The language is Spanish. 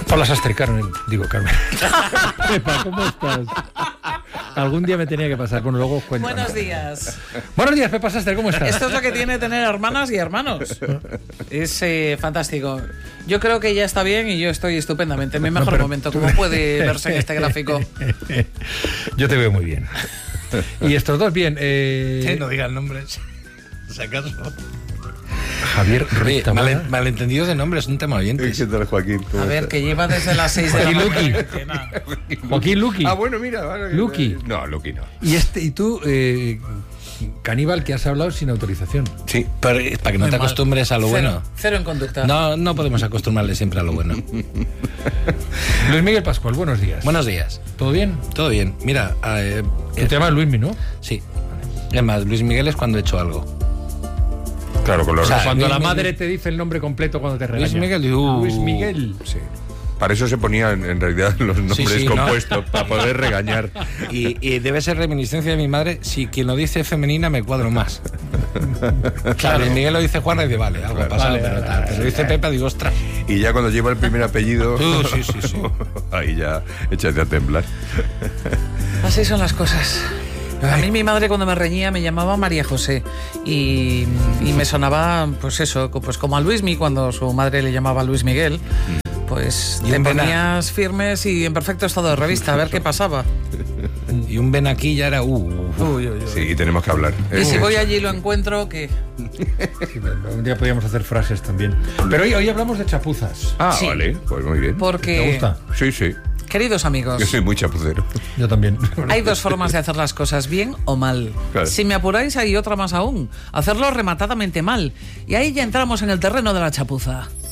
Hola, Sastre, Carmen. Pepa, ¿cómo estás? Algún día me tenía que pasar. Bueno, luego os cuento. Buenos días. Buenos días, Pepa Sastre, ¿cómo estás? Esto es lo que tiene tener hermanas y hermanos. Es fantástico. Yo creo que ya está bien y yo estoy estupendamente. En mi mejor momento, como puede verse en este gráfico. Yo te veo muy bien. Y estos dos, bien. Sí, no digan nombres. Si acaso. Javier Ruiz Taboada. Malentendidos de nombres, es un tema oyente. ¿Qué tal, Joaquín? A ver, que lleva desde las 6 de la mañana. Joaquín Luqui. Ah, bueno, mira. Vale, Luqui. No, Luqui no. Y tú, caníbal, que has hablado sin autorización. Sí. Pero, para que no Muy te mal. acostumbres a lo bueno. Cero en conducta. No podemos acostumbrarle siempre a lo bueno. Luis Miguel Pascual, buenos días. Buenos días. ¿Todo bien? Todo bien. Mira, Tú te llamas Luismi, ¿no? sí. Es más, Luis Miguel es cuando he hecho algo. Claro, con los... O sea, Cuando Luis la Miguel. madre te dice el nombre completo cuando te regaña. Luis Miguel. Luis Miguel. Sí. Para eso se ponían en realidad los nombres Sí, ¿no? compuestos, para poder regañar. Y debe ser reminiscencia de mi madre. Si quien lo dice es femenina, me cuadro más. Claro, Luis Miguel lo dice Juana y dice, vale, algo ha pasado, Vale, pero vale, tal. vale. Pero dice Pepa, digo, ostras. Y ya cuando lleva el primer apellido, Sí. ahí ya échate a temblar. Así son las cosas. A mí mi madre cuando me reñía me llamaba María José y me sonaba, pues eso, pues como a Luismi cuando su madre le llamaba Luis Miguel. Pues Y te un vena. ponías firmes y en perfecto estado de revista, a ver qué pasaba. Y un ven aquí ya era... Sí, tenemos que hablar. Y si voy allí y lo encuentro, que Sí, pero un día podríamos hacer frases también. Pero hoy hablamos de chapuzas. Ah, Sí. vale, pues muy bien. porque... ¿Te gusta? Sí. Queridos amigos, Yo soy muy chapucero. Yo también. hay dos formas de hacer las cosas, bien o mal. Claro. Si me apuráis, hay otra más aún, hacerlo rematadamente mal. Y ahí ya entramos en el terreno de la chapuza.